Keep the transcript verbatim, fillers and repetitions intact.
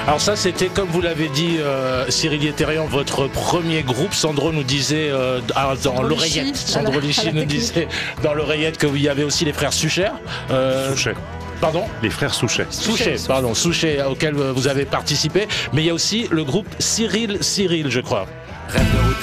Alors ça, c'était, comme vous l'avez dit, euh, Cyril Yetérian, votre premier groupe. Sandro nous disait euh, dans l'oreillette, Sandro Lichy nous disait dans l'oreillette qu'il y avait aussi les frères Sucher. Euh, Souchet. Pardon ? Les frères Souchet. Souchet, pardon, Souchet, auquel vous avez participé. Mais il y a aussi le groupe Cyril Cyril, je crois. Rêve de route